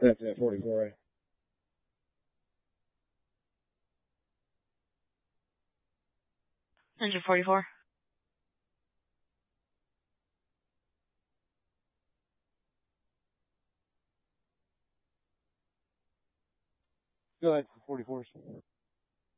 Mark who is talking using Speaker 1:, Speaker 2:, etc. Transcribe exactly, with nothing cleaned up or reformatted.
Speaker 1: That's it, forty-four, right?
Speaker 2: Engine forty-four.
Speaker 1: Go ahead, forty-four.